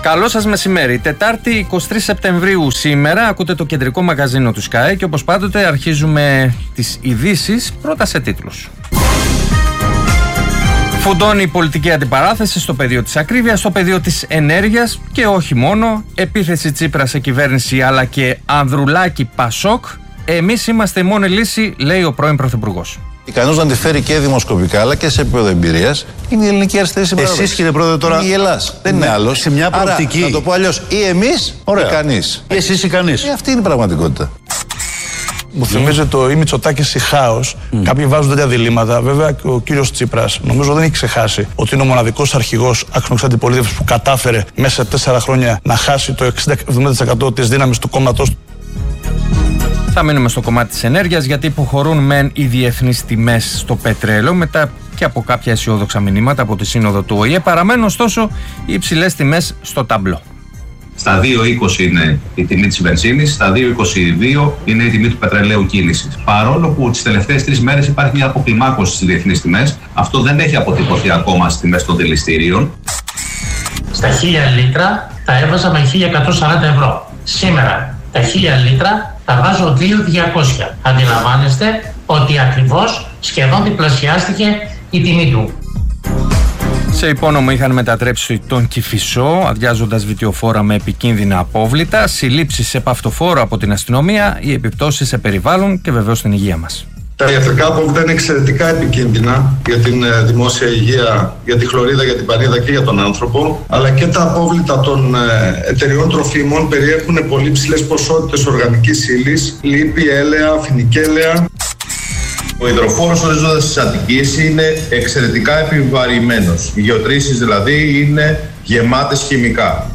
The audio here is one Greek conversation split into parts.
Καλό σας μεσημέρι. Τετάρτη 23 Σεπτεμβρίου σήμερα ακούτε το κεντρικό μαγαζίνο του Sky και όπως πάντοτε αρχίζουμε τις ειδήσεις πρώτα σε τίτλους. Φουντώνει η πολιτική αντιπαράθεση στο πεδίο της ακρίβειας, στο πεδίο της ενέργειας και όχι μόνο. Επίθεση Τσίπρα σε κυβέρνηση αλλά και Ανδρουλάκη Πασόκ. Εμείς είμαστε η μόνη λύση, λέει ο πρώην Πρωθυπουργός. Ικανός να τη φέρει και δημοσκοπικά αλλά και σε επίπεδο εμπειρίας είναι η ελληνική αριστερή συμπαράσταση. Εσείς, κύριε Πρόεδρε, τώρα. Είναι η Ελλάς. Δεν είναι άλλος. Σε μια προοπτική. Άρα, να το πω αλλιώς, ή εμείς ή κανείς. Εσείς ή κανείς. Αυτή είναι η πραγματικότητα. Μου θυμίζει το ή Μητσοτάκης ή χάος. Κάποιοι βάζουν τέτοια διλήμματα. Βέβαια, και ο κύριος Τσίπρας νομίζω δεν έχει ξεχάσει ότι είναι ο μοναδικός αρχηγός άξονας αντιπολίτευσης που κατάφερε μέσα σε 4 χρόνια να χάσει το 60-70% της δύναμης του κόμματος. Θα μείνουμε στο κομμάτι της ενέργειας γιατί υποχωρούν μεν οι διεθνείς τιμές στο πετρέλαιο μετά και από κάποια αισιόδοξα μηνύματα από τη σύνοδο του ΟΗΕ. Παραμένουν ωστόσο οι υψηλές τιμές στο ταμπλό. Στα 2,20 είναι η τιμή της βενζίνης, στα 2,22 είναι η τιμή του πετρελαίου κύλησης. Παρόλο που τις τελευταίες 3 μέρες υπάρχει μια αποκλιμάκωση στις διεθνείς τιμές, αυτό δεν έχει αποτυπωθεί ακόμα στις τιμές των δηληστήριων. Στα 1000 λίτρα τα έβαζα με 1.140 ευρώ. Σήμερα τα 1000 λίτρα τα βάζω 2.200. Αντιλαμβάνεστε ότι ακριβώς σχεδόν διπλασιάστηκε η τιμή του. Σε υπόνομο είχαν μετατρέψει τον Κηφισό, αδειάζοντας βιτιοφόρα με επικίνδυνα απόβλητα, συλλήψεις σε παυτοφόρο από την αστυνομία, οι επιπτώσεις σε περιβάλλον και βεβαίως στην υγεία μας. Τα ιατρικά απόβλητα είναι εξαιρετικά επικίνδυνα για την δημόσια υγεία, για τη χλωρίδα, για την πανίδα και για τον άνθρωπο. Αλλά και τα απόβλητα των εταιριών τροφίμων περιέχουν πολύ ψηλές ποσότητες οργανικής ύλης, λίπη, έλαια, φινικέλαια. Ο υδροφόρος ορίζοντας της Αττικής είναι εξαιρετικά επιβαρημένος. Οι γεωτρήσεις δηλαδή είναι γεμάτες χημικά.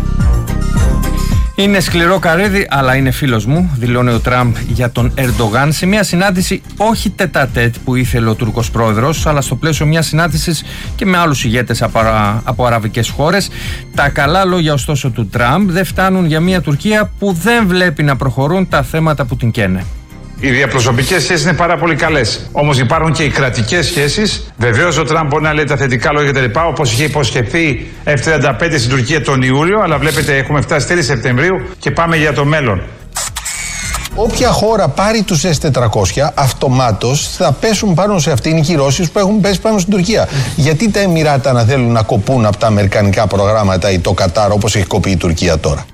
Είναι σκληρό καρύδι, αλλά είναι φίλος μου, δηλώνει ο Τραμπ για τον Ερντογάν σε μια συνάντηση όχι τετατέτ που ήθελε ο Τούρκος πρόεδρος, αλλά στο πλαίσιο μιας συνάντησης και με άλλους ηγέτες από αραβικές χώρες. Τα καλά λόγια ωστόσο του Τραμπ δεν φτάνουν για μια Τουρκία που δεν βλέπει να προχωρούν τα θέματα που την καίνε. Οι διαπροσωπικές σχέσεις είναι πάρα πολύ καλές. Όμως υπάρχουν και οι κρατικές σχέσεις. Βεβαίως ο Τραμπ μπορεί να λέει τα θετικά λόγια κτλ. Όπως είχε υποσχεθεί F-35 στην Τουρκία τον Ιούλιο. Αλλά βλέπετε, έχουμε φτάσει τέλη Σεπτεμβρίου και πάμε για το μέλλον. Όποια χώρα πάρει τους S-400, αυτομάτως θα πέσουν πάνω σε αυτήν οι κυρώσεις που έχουν πέσει πάνω στην Τουρκία. Γιατί τα Εμιράτα να θέλουν να κοπούν από τα αμερικανικά προγράμματα ή το Κατάρ όπως έχει κοπεί η Τουρκία τώρα?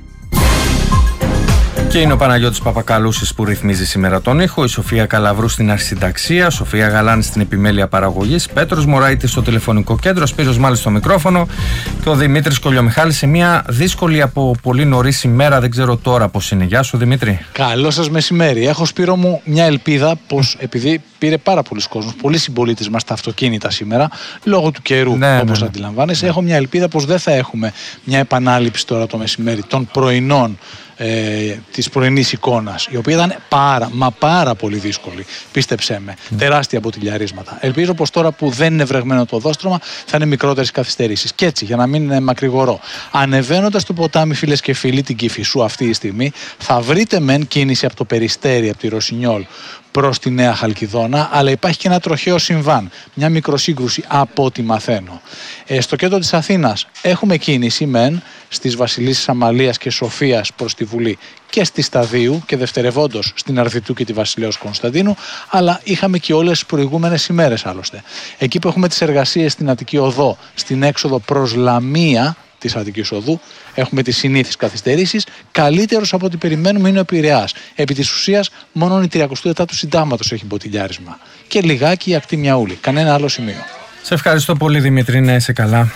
Και είναι ο Παναγιώτης Παπακαλούσης που ρυθμίζει σήμερα τον ήχο, η Σοφία Καλαβρού στην αρχισυνταξία, Σοφία Γαλάνη στην επιμέλεια παραγωγής, Πέτρος Μωράητης στο τηλεφωνικό κέντρο, Σπύρος Μάλης στο μικρόφωνο και ο Δημήτρης Κολιομιχάλης σε μια δύσκολη από πολύ νωρίς ημέρα, δεν ξέρω τώρα πώς είναι. Γεια σου Δημήτρη. Καλό σας μεσημέρι. Έχω, Σπύρο μου, μια ελπίδα πως επειδή πήρε πάρα πολλοί κόσμος, πολλοί συμπολίτες μας στα αυτοκίνητα σήμερα, λόγω του καιρού όπως αντιλαμβάνεσαι, έχω μια ελπίδα πως δεν θα έχουμε μια επανάληψη τώρα το μεσημέρι των πρωινών. Της πρωινής εικόνας, η οποία ήταν πάρα πολύ δύσκολη, πίστεψέ με, τεράστια μποτιλιαρίσματα. Ελπίζω πως τώρα που δεν είναι βρεγμένο το οδόστρωμα θα είναι μικρότερες καθυστερήσεις. Και έτσι, για να μην μακρηγορώ, ανεβαίνοντας το ποτάμι, φίλες και φίλοι, την Κηφισού αυτή τη στιγμή, θα βρείτε μεν κίνηση από το Περιστέρι, από τη Ρωσινιόλ προς τη Νέα Χαλκιδόνα, αλλά υπάρχει και ένα τροχαίο συμβάν, μια μικροσύγκρουση από ό,τι μαθαίνω. Στο κέντρο της Αθήνας έχουμε κίνηση μεν στις Βασιλίσσης Αμαλίας και Σοφίας προς τη Βουλή και στη Σταδίου και δευτερευόντως στην Αρδιτού και τη Βασιλέως Κωνσταντίνου, αλλά είχαμε και όλες τις προηγούμενες ημέρες άλλωστε. Εκεί που έχουμε τις εργασίες στην Αττική Οδό, στην έξοδο προς Λαμία της Αττικής Οδού, έχουμε τις συνήθεις καθυστερήσεις. Καλύτερος από ό,τι περιμένουμε είναι ο Πειραιάς. Επί της ουσίας, μόνο η 34 του Συντάγματος έχει μποτιλιάρισμα. Και λιγάκι η ακτή Μιαούλη. Κανένα άλλο σημείο. Σε ευχαριστώ πολύ Δημήτρη, να είσαι καλά.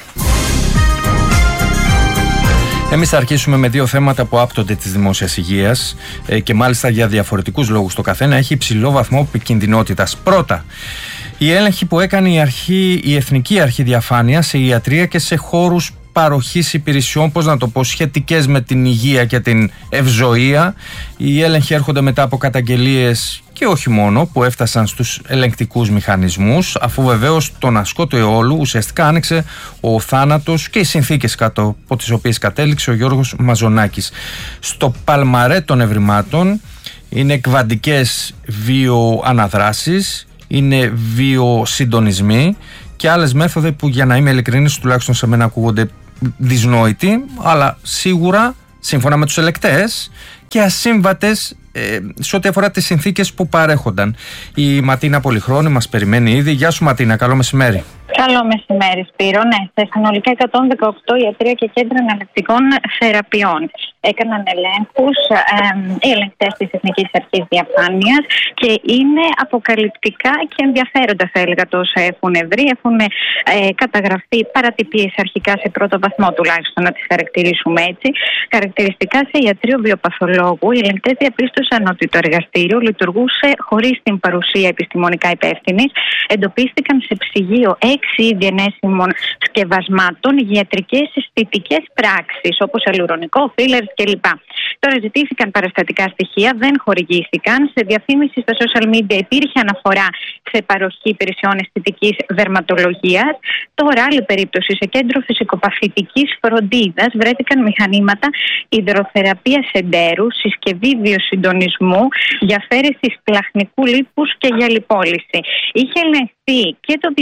Εμείς θα αρχίσουμε με 2 θέματα που άπτονται της δημόσιας υγείας και μάλιστα για διαφορετικούς λόγους. Το καθένα έχει υψηλό βαθμό επικινδυνότητας. Πρώτα, η έλεγχη που έκανε η Εθνική Αρχή Διαφάνειας σε ιατρία και σε χώρους παροχής υπηρεσιών, σχετικές με την υγεία και την ευζοία. Οι έλεγχοι έρχονται μετά από καταγγελίες και όχι μόνο που έφτασαν στους ελεγκτικούς μηχανισμούς, αφού βεβαίως τον ασκό του αιώλου ουσιαστικά άνοιξε ο θάνατος και οι συνθήκες κάτω από τις οποίες κατέληξε ο Γιώργος Μαζονάκης. Στο παλμαρέ των ευρημάτων είναι εκβαντικές βιοαναδράσεις, είναι βιοσυντονισμοί και άλλες μέθοδοι που, για να είμαι ειλικρινής, τουλάχιστον σε μένα ακούγονται δυσνόητοι, αλλά σίγουρα σύμφωνα με τους ελεκτές και ασύμβατες σε ό,τι αφορά τις συνθήκες που παρέχονταν. Η Ματίνα Πολυχρόνη μας περιμένει ήδη. Γεια σου Ματίνα, καλό μεσημέρι. Καλό μεσημέρι Σπύρο. Ναι, σε συνολικά 118 ιατρεία και κέντρα εναλλακτικών θεραπείων έκαναν ελέγχους οι ελεγκτές της Εθνικής Αρχής Διαφάνειας και είναι αποκαλυπτικά και ενδιαφέροντα, θα έλεγα, το όσα έχουν βρει. Έχουν καταγραφεί παρατυπίες αρχικά σε πρώτο βαθμό, τουλάχιστον να τις χαρακτηρίσουμε έτσι. Χαρακτηριστικά σε ιατρείο βιοπαθολόγου, οι ελεγκτές διαπίστωσαν ότι το εργαστήριο λειτουργούσε χωρίς την παρουσία επιστημονικά υπεύθυνης. Εντοπίστηκαν σε ψυγείο 6 είδη ενέσιμων σκευασμάτων για ιατρικές αισθητικές πράξεις, όπως αλουρονικό, φίλερ κλπ. Τώρα ζητήθηκαν παραστατικά στοιχεία, δεν χορηγήθηκαν. Σε διαφήμιση στα social media υπήρχε αναφορά σε παροχή υπηρεσιών αισθητικής δερματολογίας. Τώρα, άλλη περίπτωση, σε κέντρο φυσικοπαθητικής φροντίδας βρέθηκαν μηχανήματα υδροθεραπείας εντέρου, συσκευή βιοσυντονισμού, για αφαίρεση σπλαχνικού λίπους και για λιπόλυση. Είχε ελεγχθεί και το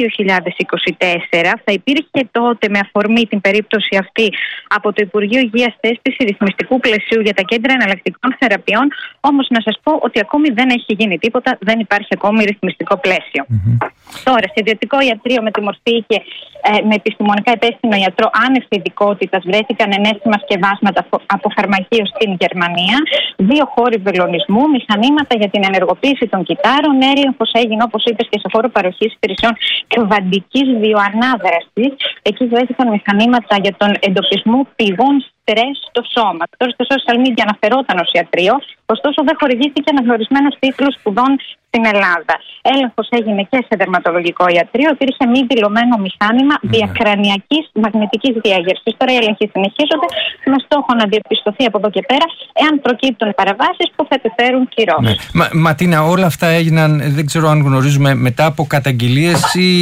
2024, θα υπήρχε τότε με αφορμή την περίπτωση αυτή από το Υπουργείο Υγείας θέσπιση ρυθμιστικού πλαισίου για τα κέντρα εναλλακτικών θεραπείων. Όμως να σας πω ότι ακόμη δεν έχει γίνει τίποτα, δεν υπάρχει ακόμη ρυθμιστικό πλαίσιο. Τώρα, σε ιδιωτικό ιατρείο με τη μορφή και με επιστημονικά υπεύθυνο ιατρό άνευ ειδικότητας βρέθηκαν ενέσιμα σκευάσματα από φαρμακείο στην Γερμανία, 2 χώροι βελονισμού, μηχανήματα για την ενεργοποίηση των κυτάρων, έλεγχος έγινε, όπως είπες, και σε χώρο παροχής υπηρεσιών κβαντικής βιοανάδρασης. Εκεί βρέθηκαν μηχανήματα για τον εντοπισμό πηγών στρες στο σώμα. Τώρα στο social media αναφερόταν ως ιατρείο, ωστόσο δεν χορηγήθηκε αναγνωρισμένος τίτλος σπουδών στην Ελλάδα. Έλεγχος έγινε και σε δερματολογικό ιατρείο. Υπήρχε μη δηλωμένο μηχάνημα διακρανιακής μαγνητικής διέγερσης. Τώρα οι έλεγχοι συνεχίζονται με στόχο να διαπιστωθεί από εδώ και πέρα εάν προκύπτουν παραβάσεις που θα επιφέρουν κυρώσεις. Ματίνα, όλα αυτά έγιναν, δεν ξέρω αν γνωρίζουμε, μετά από καταγγελίες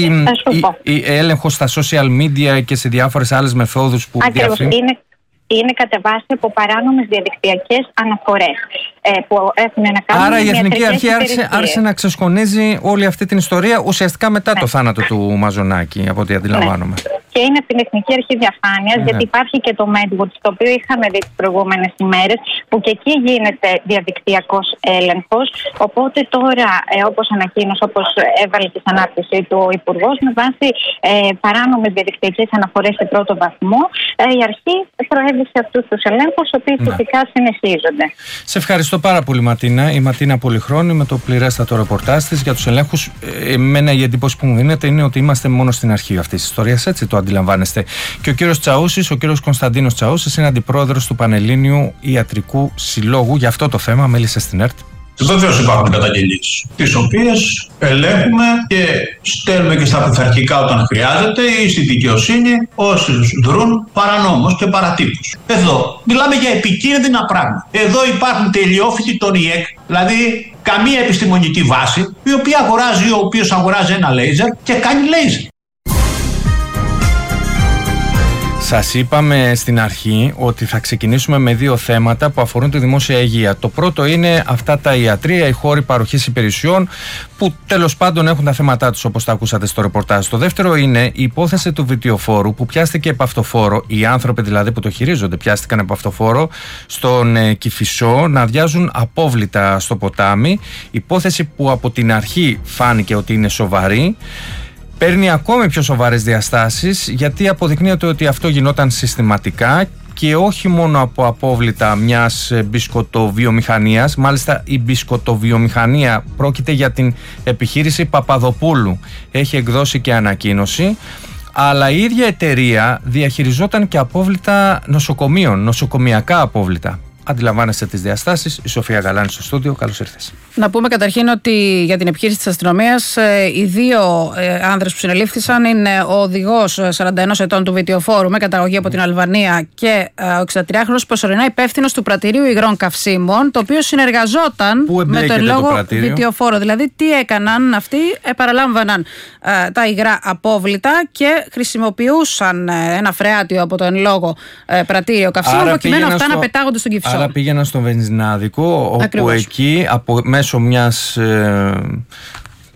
ή έλεγχος στα social media και σε διάφορες άλλες μεθόδους που διαφημίζουν. Είναι κατά βάση από παράνομες διαδικτυακές αναφορές που έχουν να κάνουν. Άρα η Εθνική Αρχή άρχισε να ξεσκονίζει όλη αυτή την ιστορία ουσιαστικά μετά το θάνατο του Μαζονάκη, από ό,τι αντιλαμβάνομαι. Και είναι από την Εθνική Αρχή Διαφάνειας, γιατί υπάρχει και το MedWatch, το οποίο είχαμε δει τις προηγούμενες ημέρες, που και εκεί γίνεται διαδικτυακός έλεγχος. Οπότε τώρα, όπως ανακοίνωσε, όπως έβαλε τη ανάρτησή του ο Υπουργός, με βάση παράνομες διαδικτυακές αναφορές σε πρώτο βαθμό, η Αρχή προέβησε αυτούς τους ελέγχους, οι οποίοι φυσικά συνεχίζονται. Σε ευχαριστώ πάρα πολύ, Ματίνα. Η Ματίνα Πολυχρόνη με το πληρέστατο ρεπορτάζ της για τους ελέγχους. Εμένα η εντύπωση που μου δίνεται είναι ότι είμαστε μόνο στην αρχή αυτής της ιστορίας, έτσι το αντιλαμβάνεστε. Και ο κύριος Τσαούσης, ο κύριος Κωνσταντίνος Τσαούσης, είναι αντιπρόεδρος του Πανελλήνιου Ιατρικού Συλλόγου. Για αυτό το θέμα μίλησε στην ΕΡΤ. Βεβαίως υπάρχουν καταγγελίες, τις οποίες ελέγχουμε και στέλνουμε και στα πειθαρχικά όταν χρειάζεται ή στη δικαιοσύνη όσους δρούν παρανόμως και παρατύπους. Εδώ μιλάμε για επικίνδυνα πράγματα. Εδώ υπάρχουν τελειόφοιτοι των ΙΕΚ, δηλαδή καμία επιστημονική βάση, η οποία αγοράζει ή ο οποίος αγοράζει ένα λέιζερ και κάνει λέιζερ. Σας είπαμε στην αρχή ότι θα ξεκινήσουμε με 2 θέματα που αφορούν τη δημόσια υγεία. Το πρώτο είναι αυτά τα ιατρεία, οι χώροι παροχής υπηρεσιών που τέλος πάντων έχουν τα θέματά τους, όπως τα ακούσατε στο ρεπορτάζ. Το δεύτερο είναι η υπόθεση του βιτιοφόρου που πιάστηκε επ' αυτοφόρο, οι άνθρωποι δηλαδή που το χειρίζονται πιάστηκαν επ' αυτοφόρο στον Κηφισό να αδειάζουν απόβλητα στο ποτάμι. Υπόθεση που από την αρχή φάνηκε ότι είναι σοβαρή. Παίρνει ακόμη πιο σοβαρές διαστάσεις, γιατί αποδεικνύεται ότι αυτό γινόταν συστηματικά και όχι μόνο από απόβλητα μιας μπισκοτοβιομηχανίας. Μάλιστα η μπισκοτοβιομηχανία πρόκειται για την επιχείρηση Παπαδοπούλου. Έχει εκδώσει και ανακοίνωση. Αλλά η ίδια εταιρεία διαχειριζόταν και απόβλητα νοσοκομείων, νοσοκομιακά απόβλητα. Αντιλαμβάνεστε τις διαστάσεις. Η Σοφία Γαλάνη στο στούντιο. Καλώς ήρθες. Να πούμε καταρχήν ότι για την επιχείρηση της αστυνομίας οι 2 άνδρες που συνελήφθησαν είναι ο οδηγός 41 ετών του βιτιοφόρου με καταγωγή από την Αλβανία και ο 63χρονος προσωρινά υπεύθυνος του πρατηρίου υγρών καυσίμων, το οποίο συνεργαζόταν με τον λόγο βιτιοφόρο. Δηλαδή, τι έκαναν αυτοί, παραλάμβαναν τα υγρά απόβλητα και χρησιμοποιούσαν ένα φρεάτιο από το εν λόγω πρατήριο καυσίμων, προκειμένου αυτά να πετάγονται στον Κηφισό. Άρα πήγαιναν στον βενζινάδικο, όπου εκεί μέσω μιας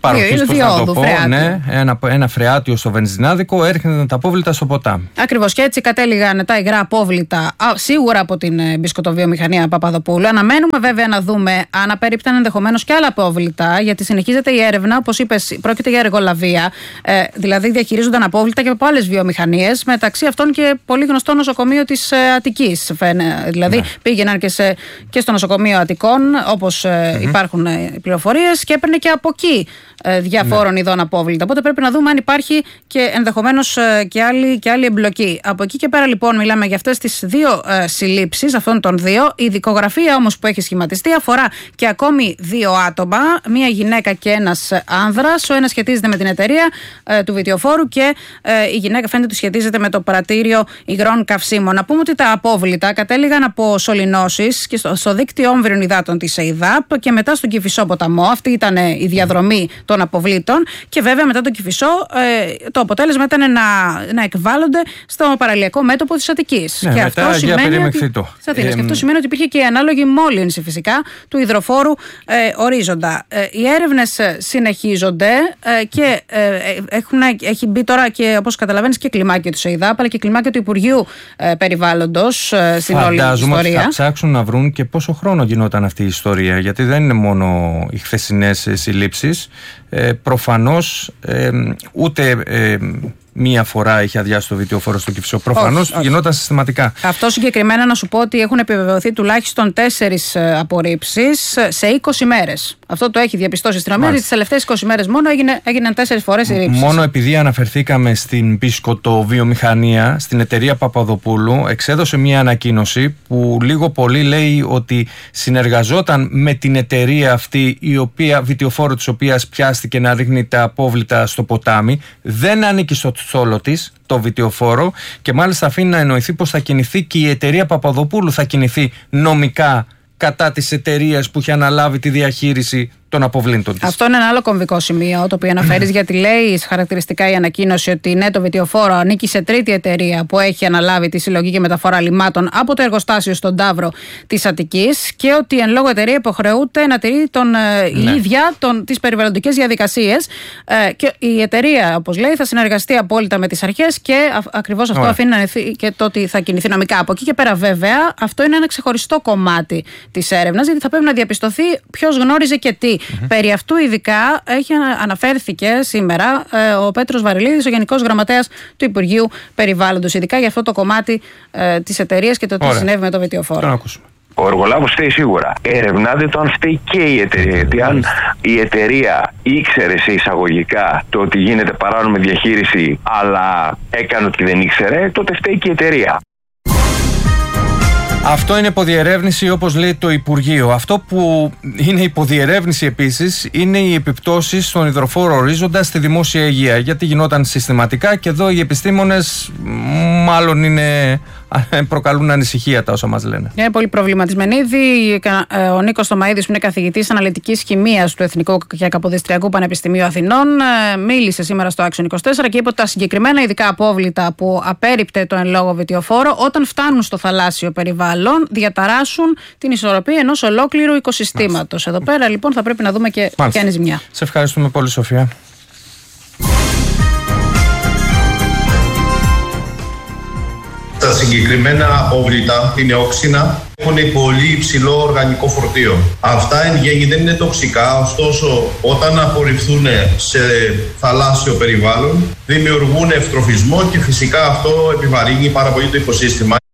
παροχής, πώς να το πω, ναι, ένα φρεάτιο στο βενζινάδικο, έρχεται τα απόβλητα στο ποτάμι. Ακριβώς, και έτσι κατέληγαν τα υγρά απόβλητα σίγουρα από την μπισκοτοβιομηχανία Παπαδοπούλου. Αναμένουμε βέβαια να δούμε αν απέρριπταν ενδεχομένως και άλλα απόβλητα, γιατί συνεχίζεται η έρευνα. Όπως είπες, πρόκειται για εργολαβία, δηλαδή διαχειρίζονταν απόβλητα και από άλλες βιομηχανίες, μεταξύ αυτών και πολύ γνωστό νοσοκομείο της Αττικής. Δηλαδή πήγαιναν και στο νοσοκομείο Αττικών, όπως υπάρχουν πληροφορίες, και έπαιρνε και από εκεί διαφόρων ειδών απόβλητα. Οπότε πρέπει να δούμε αν υπάρχει και ενδεχομένως και άλλη εμπλοκή. Από εκεί και πέρα, λοιπόν, μιλάμε για αυτές τις δύο συλλήψεις, αυτών των δύο. Η δικογραφία όμως που έχει σχηματιστεί αφορά και ακόμη δύο άτομα, μία γυναίκα και ένας άνδρας. Ο ένας σχετίζεται με την εταιρεία του βιτιοφόρου και η γυναίκα φαίνεται ότι σχετίζεται με το πρατήριο υγρών καυσίμων. Να πούμε ότι τα απόβλητα κατέληγαν από σωληνώσεις και στο δίκτυο όμβριων υδάτων της ΕΙΔΑΠ και μετά στον Κηφισό ποταμό. Αυτή ήταν η διαδρομή των αποβλήτων. Και βέβαια μετά τον Κηφισό το αποτέλεσμα ήταν να εκβάλλονται στο παραλιακό μέτωπο της Αττικής. Ναι, και αυτό σημαίνει ότι υπήρχε και η ανάλογη μόλυνση φυσικά του υδροφόρου Ορίζοντα. Οι έρευνες συνεχίζονται και έχει μπει τώρα και, όπως καταλαβαίνεις, και κλιμάκιο του ΕΙΔΑΠ αλλά και κλιμάκιο του Υπουργείου Περιβάλλοντος στην όλη ιστορία. Φαντάζομαι ότι θα ψάξουν να βρουν και πόσο χρόνο γινόταν αυτή η ιστορία, γιατί δεν είναι μόνο οι χθεσινές συλλήψεις. Προφανώς ούτε μία φορά είχε αδειάσει το βιτιοφόρο στο Κηφισό. Προφανώς γινόταν συστηματικά. Αυτό συγκεκριμένα να σου πω ότι έχουν επιβεβαιωθεί τουλάχιστον 4 απορρίψεις σε 20 μέρες. Αυτό το έχει διαπιστώσει η αστυνομία. Τις τελευταίες 20 μέρες μόνο έγιναν 4 φορές οι ρήψεις. Μόνο επειδή αναφερθήκαμε στην μπισκοτοβιομηχανία, στην εταιρεία Παπαδοπούλου, εξέδωσε μία ανακοίνωση που λίγο πολύ λέει ότι συνεργαζόταν με την εταιρεία αυτή, η οποία, βιτιοφόρο της οποίας πιάστηκε να ρίχνει τα απόβλητα στο ποτάμι. Δεν ανήκει στο στόλο της το βιτιοφόρο και μάλιστα αφήνει να εννοηθεί πως θα κινηθεί και η εταιρεία Παπαδοπούλου θα κινηθεί νομικά κατά της εταιρείας που είχε αναλάβει τη διαχείριση των αποβλήτων της. Αυτό είναι ένα άλλο κομβικό σημείο το οποίο αναφέρεις, γιατί λέει χαρακτηριστικά η ανακοίνωση ότι ναι, το βιτιοφόρο ανήκει σε τρίτη εταιρεία που έχει αναλάβει τη συλλογή και μεταφορά λιμάτων από το εργοστάσιο στον Ταύρο της Αττικής και ότι εν λόγω εταιρεία υποχρεούται να τηρεί η ίδια τις περιβαλλοντικές διαδικασίες και η εταιρεία, όπως λέει, θα συνεργαστεί απόλυτα με τις αρχές και ακριβώς αυτό αφήνει να ανοιχθεί και το ότι θα κινηθεί νομικά. Από εκεί και πέρα, βέβαια, αυτό είναι ένα ξεχωριστό κομμάτι της έρευνας, γιατί θα πρέπει να διαπιστωθεί ποιος γνώριζε και τι. Περί αυτού ειδικά αναφέρθηκε σήμερα ο Πέτρος Βαρελίδης, ο Γενικός Γραμματέας του Υπουργείου Περιβάλλοντος, ειδικά για αυτό το κομμάτι της εταιρείας και το τι συνέβη με το βιτιοφόρο. Ο εργολάβος φταίει σίγουρα. Ερευνάται το αν φταίει και η εταιρεία. Γιατί αν η εταιρεία ήξερε σε εισαγωγικά το ότι γίνεται παράνομη διαχείριση, αλλά έκανε ότι δεν ήξερε, τότε φταίει και η εταιρεία. Αυτό είναι υποδιερεύνηση, όπως λέει το Υπουργείο. Αυτό που είναι υποδιερεύνηση επίσης είναι οι επιπτώσεις στον υδροφόρο Ορίζοντα στη δημόσια υγεία. Γιατί γινόταν συστηματικά και εδώ οι επιστήμονες μάλλον προκαλούν ανησυχία τα όσα μας λένε. Είναι πολύ προβληματισμένοι ήδη. Ο Νίκος Θωμαΐδης, που είναι καθηγητής αναλυτικής χημείας του Εθνικού και Καποδιστριακού Πανεπιστημίου Αθηνών, μίλησε σήμερα στο Action 24 και είπε ότι τα συγκεκριμένα ειδικά απόβλητα που απέρριπτε το εν λόγω βιτιοφόρο, όταν φτάνουν στο θαλάσσιο περιβάλλον, διαταράσσουν την ισορροπία ενός ολόκληρου οικοσυστήματος. Εδώ πέρα λοιπόν θα πρέπει να δούμε και ποια είναι η ζημιά. Σε ευχαριστούμε πολύ, Σοφία. Τα συγκεκριμένα απόβλητα είναι όξινα, έχουν πολύ υψηλό οργανικό φορτίο. Αυτά εν γέννη δεν είναι τοξικά, ωστόσο όταν απορριφθούν σε θαλάσσιο περιβάλλον δημιουργούν ευτροφισμό και φυσικά αυτό επιβαρύνει πάρα πολύ το οικοσύστημα.